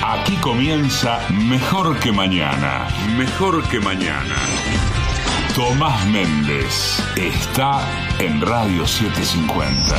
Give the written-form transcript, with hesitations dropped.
Aquí comienza Mejor que Mañana. Mejor que Mañana. Tomás Méndez está en Radio 750.